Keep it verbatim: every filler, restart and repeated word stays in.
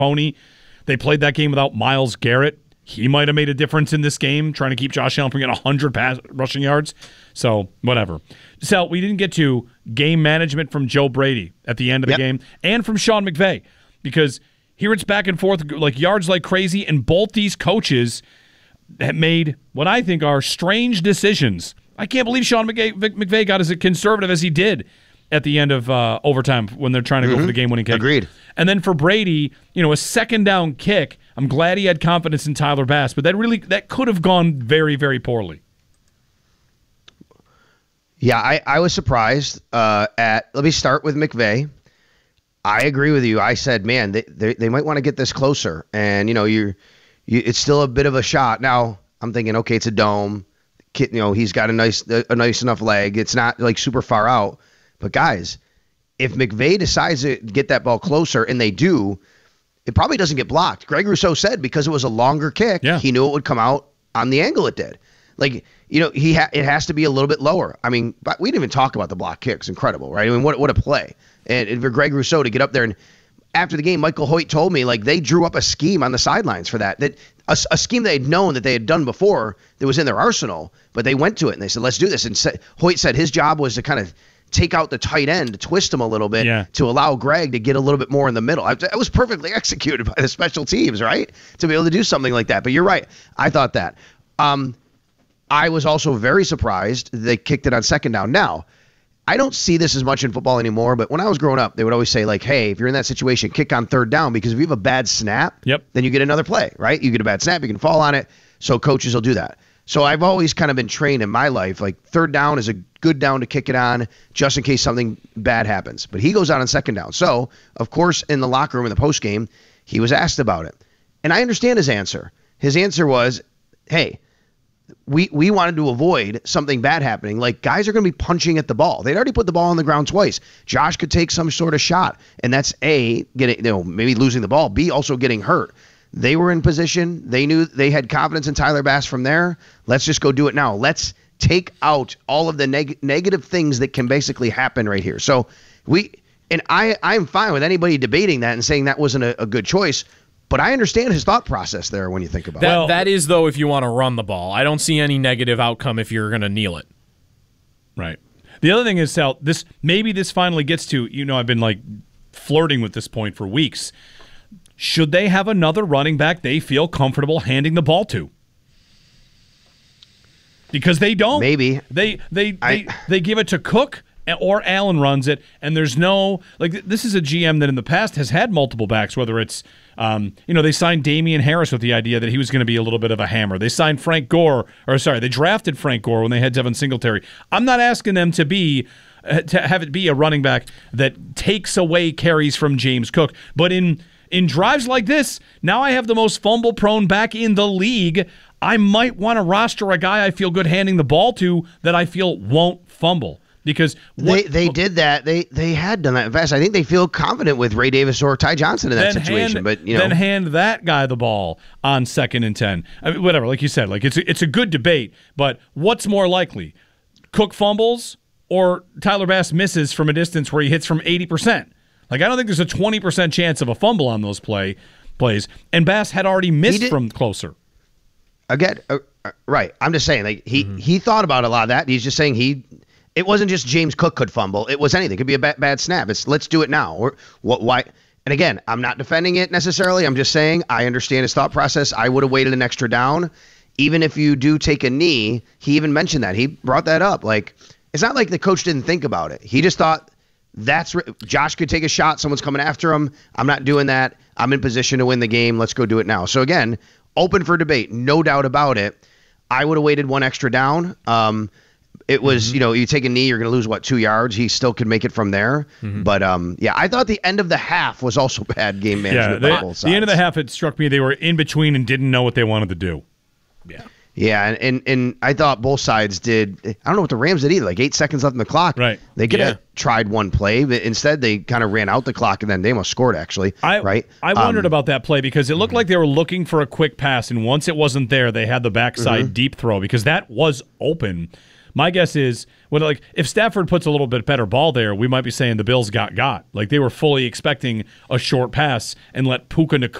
phony. They played that game without Myles Garrett. He might have made a difference in this game, trying to keep Josh Allen from getting one hundred pass rushing yards. So, whatever. So, we didn't get to game management from Joe Brady at the end of the yep. game and from Sean McVay, because here it's back and forth, like yards like crazy, and both these coaches have made what I think are strange decisions. I can't believe Sean McVay, McVay got as conservative as he did at the end of uh, overtime when they're trying to mm-hmm. go for the game-winning kick. Agreed. And then for Brady, you know, a second down kick, I'm glad he had confidence in Tyler Bass, but that really that could have gone very, very poorly. Yeah, I, I was surprised uh, at – let me start with McVay. I agree with you. I said, man, they they, they might want to get this closer. And, you know, you're, you it's still a bit of a shot. Now, I'm thinking, okay, it's a dome. Kid, you know, he's got a nice a nice enough leg. It's not, like, super far out. But, guys, if McVay decides to get that ball closer, and they do, it probably doesn't get blocked. Greg Rousseau said because it was a longer kick, yeah. he knew it would come out on the angle it did. Like, you know, he ha- it has to be a little bit lower. I mean, but we didn't even talk about the block kicks. Incredible, right? I mean, what what a play. And, and for Greg Rousseau to get up there, and after the game, Michael Hoyt told me, like, they drew up a scheme on the sidelines for that. That a, a scheme they had known that they had done before that was in their arsenal, but they went to it and they said, let's do this. And sa- Hoyt said his job was to kind of take out the tight end, twist him a little bit yeah. to allow Greg to get a little bit more in the middle. That was perfectly executed by the special teams, right? To be able to do something like that. But you're right. I thought that. Um, I was also very surprised they kicked it on second down. Now, I don't see this as much in football anymore, but when I was growing up, they would always say, like, hey, if you're in that situation, kick on third down, because if you have a bad snap, yep. then you get another play, right? You get a bad snap, you can fall on it, so coaches will do that. So I've always kind of been trained in my life, like, third down is a good down to kick it on just in case something bad happens. But he goes out on second down. So, of course, in the locker room in the postgame, he was asked about it. And I understand his answer. His answer was, hey, we we wanted to avoid something bad happening. Like, guys are going to be punching at the ball. They'd already put the ball on the ground twice. Josh could take some sort of shot, and that's A, getting, you know, maybe losing the ball, B, also getting hurt. They were in position. They knew they had confidence in Tyler Bass from there. Let's just go do it now. Let's take out all of the neg- negative things that can basically happen right here. So we and I I'm fine with anybody debating that and saying that wasn't a, a good choice. But I understand his thought process there when you think about that, it. That is, though, if you want to run the ball. I don't see any negative outcome if you're going to kneel it. Right. The other thing is, Sal, this maybe this finally gets to, you know, I've been like flirting with this point for weeks. Should they have another running back they feel comfortable handing the ball to? Because they don't. Maybe. They they I, they, they give it to Cook, or Allen runs it, and there's no, like, this is a G M that in the past has had multiple backs, whether it's, um, you know, they signed Damian Harris with the idea that he was going to be a little bit of a hammer. They signed Frank Gore, or sorry, they drafted Frank Gore when they had Devin Singletary. I'm not asking them to be, uh, to have it be a running back that takes away carries from James Cook, but in in drives like this, now I have the most fumble-prone back in the league. I might want to roster a guy I feel good handing the ball to that I feel won't fumble. Because what, they they did that. They they had done that in fast. I think they feel confident with Ray Davis or Ty Johnson in that situation. Hand, but you know, then hand that guy the ball on second and ten. I mean, whatever, like you said, like it's a, it's a good debate. But what's more likely, Cook fumbles or Tyler Bass misses from a distance where he hits from eighty percent? Like, I don't think there's a twenty percent chance of a fumble on those play plays. And Bass had already missed from closer. Again, uh, uh, right? I'm just saying, like he mm-hmm. he thought about a lot of that. He's just saying he. It wasn't just James Cook could fumble. It was anything. It could be a bad, bad snap. It's let's do it now. Or what? Why? And again, I'm not defending it necessarily. I'm just saying I understand his thought process. I would have waited an extra down, even if you do take a knee. He even mentioned that. He brought that up. Like, it's not like the coach didn't think about it. He just thought that's Josh could take a shot. Someone's coming after him. I'm not doing that. I'm in position to win the game. Let's go do it now. So again, open for debate, no doubt about it. I would have waited one extra down. Um, It was, mm-hmm. you know, you take a knee, you're going to lose, what, two yards? He still could make it from there. Mm-hmm. But, um, yeah, I thought the end of the half was also bad game management. Yeah, by both sides. The end of the half, it struck me they were in between and didn't know what they wanted to do. Yeah. Yeah, and, and, and I thought both sides did. I don't know what the Rams did either. Like eight seconds left in the clock. Right. They could yeah. have tried one play, but instead they kind of ran out the clock, and then they almost scored, actually. I, right? I wondered um, about that play because it looked mm-hmm. like they were looking for a quick pass, and once it wasn't there, they had the backside mm-hmm. deep throw because that was open. My guess is, well, like if Stafford puts a little bit better ball there, we might be saying the Bills got got. Like they were fully expecting a short pass and let Puka Nacua